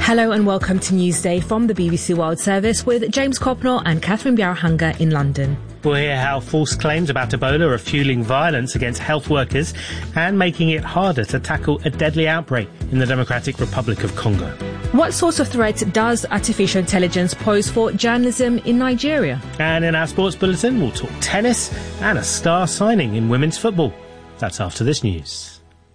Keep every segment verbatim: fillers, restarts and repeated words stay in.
Hello and welcome to Newsday from the B B C World Service with James Copnor and Catherine Biarhanga in London. We'll hear how false claims about Ebola are fueling violence against health workers and making it harder to tackle a deadly outbreak in the Democratic Republic of Congo. What sort of threat does artificial intelligence pose for journalism in Nigeria? And in our sports bulletin, we'll talk tennis and a star signing in women's football. That's after this news.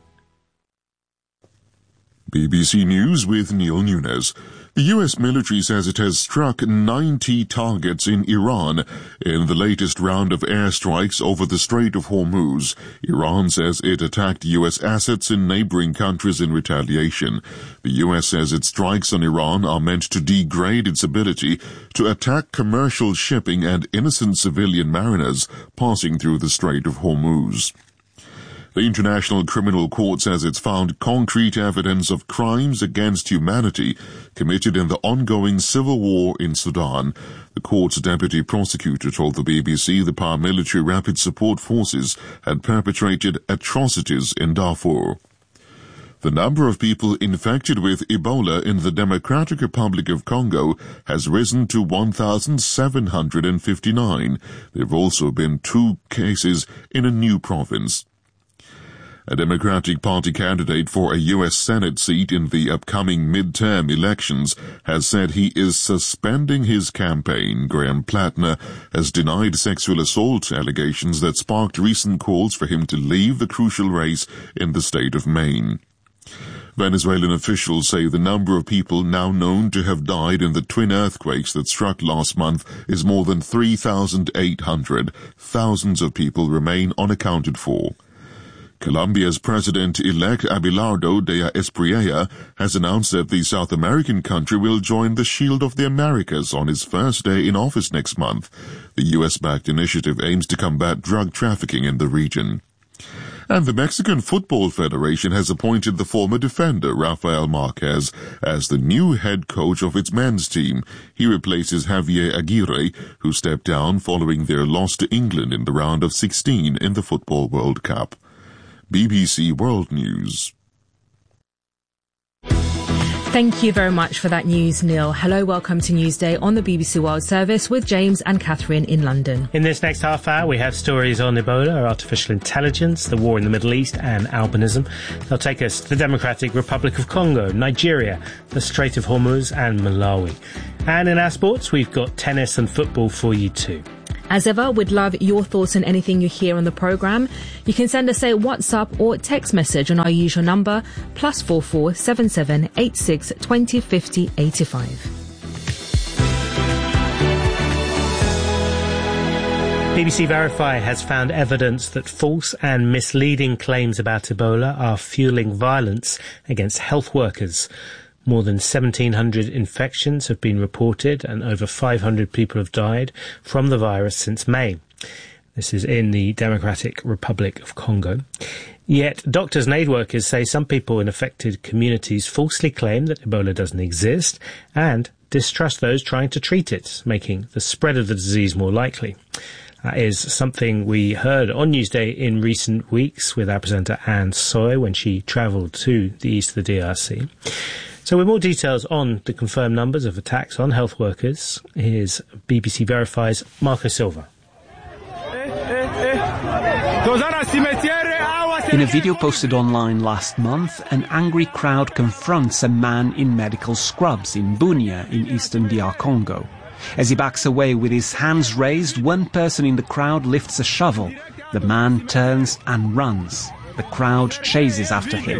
B B C News with Neil Nunes. The U S military says it has struck ninety targets in Iran in the latest round of airstrikes over the Strait of Hormuz. Iran says it attacked U S assets in neighboring countries in retaliation. The U S says its strikes on Iran are meant to degrade its ability to attack commercial shipping and innocent civilian mariners passing through the Strait of Hormuz. The International Criminal Court says it's found concrete evidence of crimes against humanity committed in the ongoing civil war in Sudan. The court's deputy prosecutor told the B B C the paramilitary Rapid Support Forces had perpetrated atrocities in Darfur. The number of people infected with Ebola in the Democratic Republic of Congo has risen to one thousand seven hundred fifty-nine. There have also been two cases in a new province. A Democratic Party candidate for a U S Senate seat in the upcoming midterm elections has said he is suspending his campaign. Graham Plattner has denied sexual assault allegations that sparked recent calls for him to leave the crucial race in the state of Maine. Venezuelan officials say the number of people now known to have died in the twin earthquakes that struck last month is more than three thousand eight hundred. Thousands of people remain unaccounted for. Colombia's president-elect Abelardo de Espriella has announced that the South American country will join the Shield of the Americas on his first day in office next month. The U S-backed initiative aims to combat drug trafficking in the region. And the Mexican Football Federation has appointed the former defender Rafael Marquez as the new head coach of its men's team. He replaces Javier Aguirre, who stepped down following their loss to England in the round of sixteen in the Football World Cup. B B C World News. Thank you very much for that news, Neil. Hello, welcome to Newsday on the B B C World Service with James and Catherine in London. In this next half hour, we have stories on Ebola, artificial intelligence, the war in the Middle East and albinism. They'll take us to the Democratic Republic of Congo, Nigeria, the Strait of Hormuz and Malawi. And in our sports, we've got tennis and football for you too. As ever, we'd love your thoughts on anything you hear on the programme. You can send us a WhatsApp or text message on our usual number, plus four four seven seven eight six twenty fifty eighty-five. B B C Verify has found evidence that false and misleading claims about Ebola are fueling violence against health workers. More than seventeen hundred infections have been reported and over five hundred people have died from the virus since May. This is in the Democratic Republic of Congo. Yet doctors and aid workers say some people in affected communities falsely claim that Ebola doesn't exist and distrust those trying to treat it, making the spread of the disease more likely. That is something we heard on Newsday in recent weeks with our presenter Anne Soy when she travelled to the east of the D R C. So with more details on the confirmed numbers of attacks on health workers, here's B B C Verify's Marco Silva. In a video posted online last month, an angry crowd confronts a man in medical scrubs in Bunia in eastern D R Congo. As he backs away with his hands raised, one person in the crowd lifts a shovel. The man turns and runs. The crowd chases after him.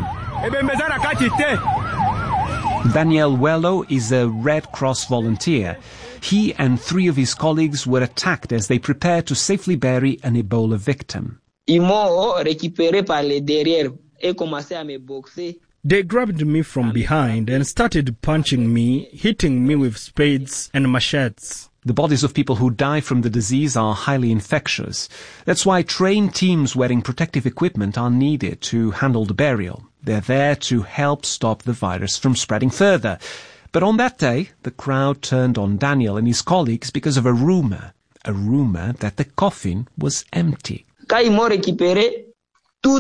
Daniel Wello is a Red Cross volunteer. He and three of his colleagues were attacked as they prepared to safely bury an Ebola victim. They grabbed me from behind and started punching me, hitting me with spades and machetes. The bodies of people who die from the disease are highly infectious. That's why trained teams wearing protective equipment are needed to handle the burial. They're there to help stop the virus from spreading further. But on that day, the crowd turned on Daniel and his colleagues because of a rumor. A rumor that the coffin was empty.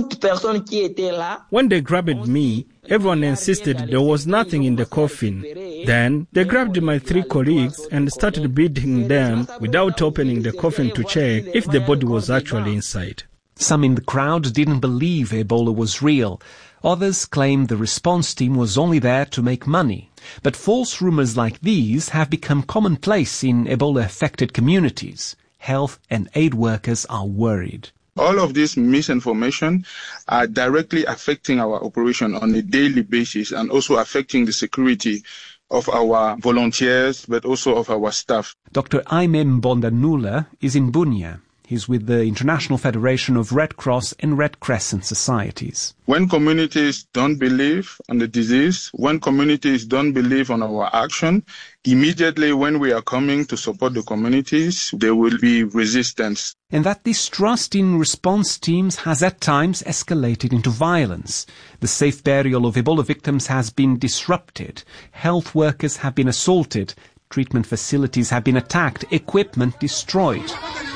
When they grabbed me, everyone insisted there was nothing in the coffin. Then they grabbed my three colleagues and started beating them without opening the coffin to check if the body was actually inside. Some in the crowd didn't believe Ebola was real. Others claimed the response team was only there to make money. But false rumors like these have become commonplace in Ebola-affected communities. Health and aid workers are worried. All of this misinformation are directly affecting our operation on a daily basis and also affecting the security of our volunteers, but also of our staff. Doctor Aime Mbondanula is in Bunia. He's with the International Federation of Red Cross and Red Crescent Societies. When communities don't believe on the disease, when communities don't believe on our action, immediately when we are coming to support the communities, there will be resistance. And that distrust in response teams has at times escalated into violence. The safe burial of Ebola victims has been disrupted. Health workers have been assaulted. Treatment facilities have been attacked. Equipment destroyed.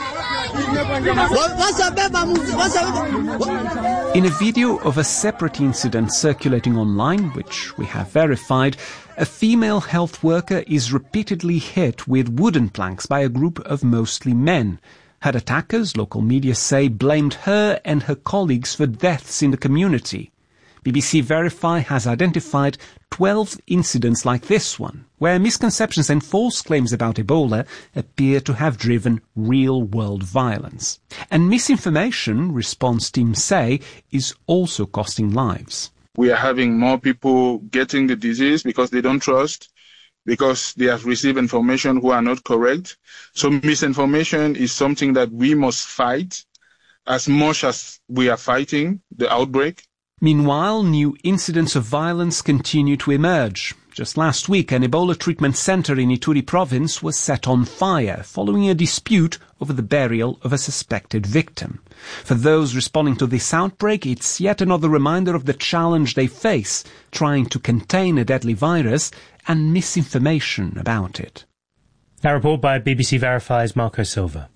In a video of a separate incident circulating online, which we have verified, a female health worker is repeatedly hit with wooden planks by a group of mostly men. Her attackers, local media say, blamed her and her colleagues for deaths in the community. B B C Verify has identified twelve incidents like this one, where misconceptions and false claims about Ebola appear to have driven real-world violence. And misinformation, response teams say, is also costing lives. We are having more people getting the disease because they don't trust, because they have received information who are not correct. So misinformation is something that we must fight as much as we are fighting the outbreak. Meanwhile, new incidents of violence continue to emerge. Just last week, an Ebola treatment center in Ituri province was set on fire following a dispute over the burial of a suspected victim. For those responding to this outbreak, it's yet another reminder of the challenge they face trying to contain a deadly virus and misinformation about it. That report by B B C Verify's Marco Silva.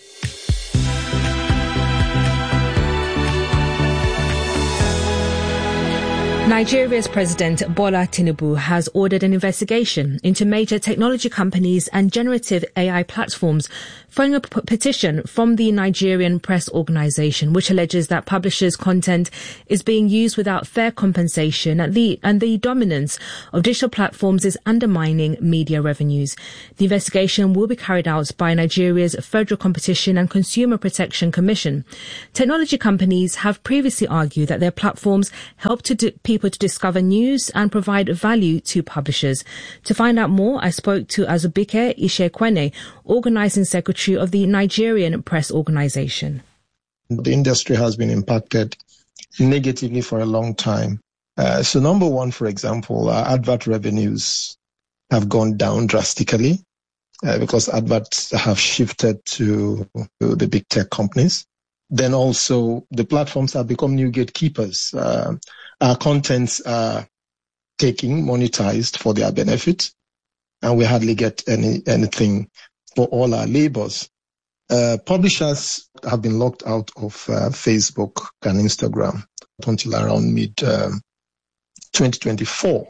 Nigeria's President Bola Tinubu has ordered an investigation into major technology companies and generative A I platforms following a p- petition from the Nigerian Press Organization, which alleges that publishers' content is being used without fair compensation and the, and the dominance of digital platforms is undermining media revenues. The investigation will be carried out by Nigeria's Federal Competition and Consumer Protection Commission. Technology companies have previously argued that their platforms help to do, people to discover news and provide value to publishers. To find out more, I spoke to Azubike Ishekwene, Organizing Secretary of the Nigerian Press Organization. The industry has been impacted negatively for a long time. Uh, so number one, for example, our advert revenues have gone down drastically uh, because adverts have shifted to, to the big tech companies. Then also the platforms have become new gatekeepers. Uh, our contents are taking monetized for their benefit, and we hardly get any anything for all our labors. Uh, publishers have been locked out of uh, Facebook and Instagram until around mid um, twenty twenty-four.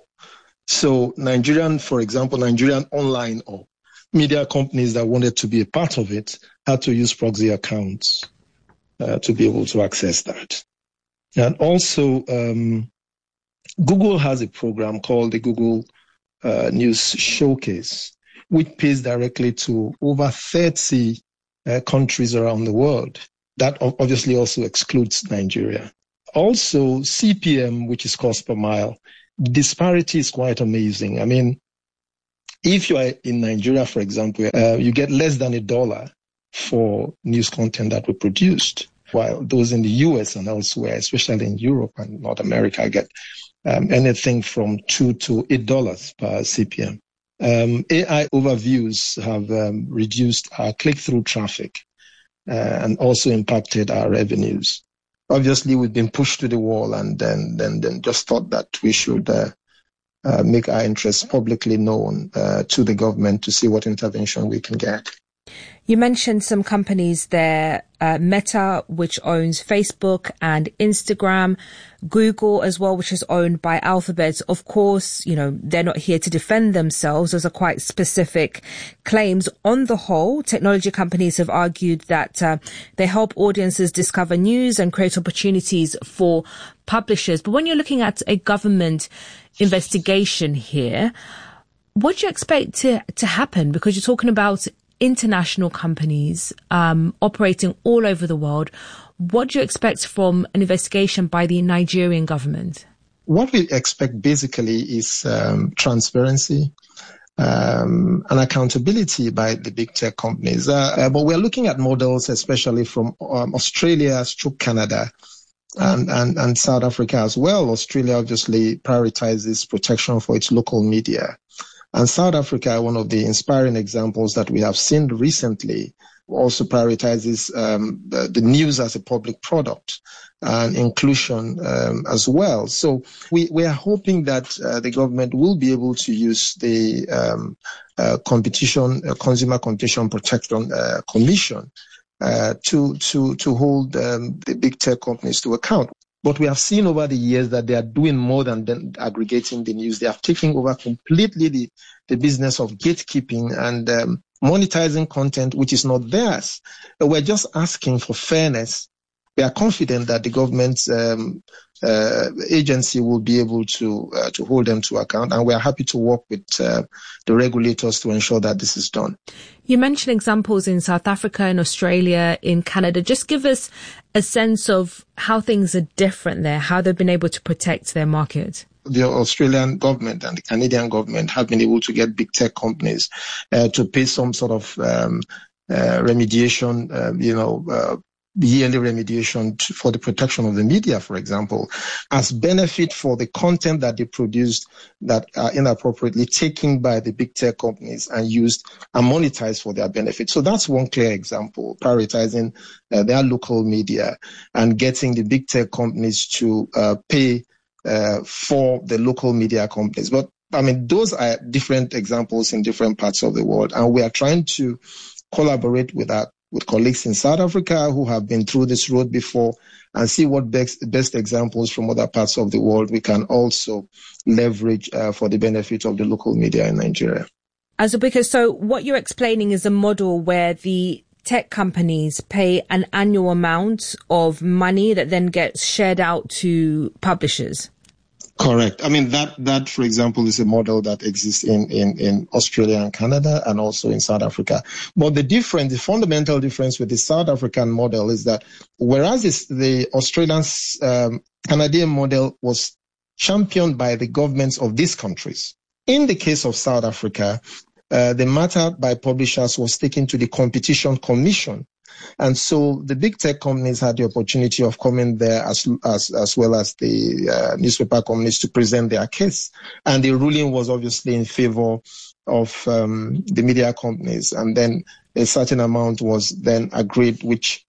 So Nigerian, for example, Nigerian online or media companies that wanted to be a part of it had to use proxy accounts uh, to be able to access that. And also, um, Google has a program called the Google uh, News Showcase, which pays directly to over thirty uh, countries around the world. That obviously also excludes Nigeria. Also, C P M, which is cost per mile, disparity is quite amazing. I mean, if you are in Nigeria, for example, uh, you get less than a dollar for news content that we produced, while those in the U S and elsewhere, especially in Europe and North America, get um, anything from two to eight dollars per C P M. Um, A I overviews have um, reduced our click-through traffic uh, and also impacted our revenues. Obviously, we've been pushed to the wall, and then then, then just thought that we should uh, uh, make our interests publicly known uh, to the government to see what intervention we can get. You mentioned some companies there, uh, Meta, which owns Facebook and Instagram, Google as well, which is owned by Alphabet. Of course, you know, they're not here to defend themselves. Those are quite specific claims. On the whole, technology companies have argued that uh, they help audiences discover news and create opportunities for publishers. But when you're looking at a government investigation here, what do you expect to, to happen? Because you're talking about international companies um, operating all over the world. What do you expect from an investigation by the Nigerian government? What we expect basically is um, transparency um, and accountability by the big tech companies. Uh, uh, but we're looking at models, especially from um, Australia, stroke Canada, and, and, and South Africa as well. Australia obviously prioritizes protection for its local media. And South Africa, one of the inspiring examples that we have seen recently, also prioritizes um, the, the news as a public product and inclusion um, as well. So we, we are hoping that uh, the government will be able to use the um, uh, competition, uh, Consumer Competition Protection uh, Commission uh, to to to hold um, the big tech companies to account. But we have seen over the years that they are doing more than, than aggregating the news. They are taking over completely the, the business of gatekeeping and um, monetizing content which is not theirs. We're just asking for fairness. We are confident that the government's um, uh, agency will be able to uh, to hold them to account, and we are happy to work with uh, the regulators to ensure that this is done. You mentioned examples in South Africa, in Australia, in Canada. Just give us a sense of how things are different there, how they've been able to protect their market. The Australian government and the Canadian government have been able to get big tech companies uh, to pay some sort of um, uh, remediation, uh, you know, uh, yearly remediation to, for the protection of the media, for example, as benefit for the content that they produced that are inappropriately taken by the big tech companies and used and monetized for their benefit. So that's one clear example, prioritizing uh, their local media and getting the big tech companies to uh, pay uh, for the local media companies. But I mean, those are different examples in different parts of the world, and we are trying to collaborate with our with colleagues in South Africa who have been through this road before and see what best, best examples from other parts of the world we can also leverage uh, for the benefit of the local media in Nigeria. Azubike, so what you're explaining is a model where the tech companies pay an annual amount of money that then gets shared out to publishers. Correct. I mean, that, that, for example, is a model that exists in, in, in Australia and Canada and also in South Africa. But the difference, the fundamental difference with the South African model is that whereas this, the Australian, um, Canadian model was championed by the governments of these countries, in the case of South Africa, uh, the matter by publishers was taken to the Competition Commission. And so the big tech companies had the opportunity of coming there as as, as well as the uh, newspaper companies to present their case. And the ruling was obviously in favor of um, the media companies. And then a certain amount was then agreed, which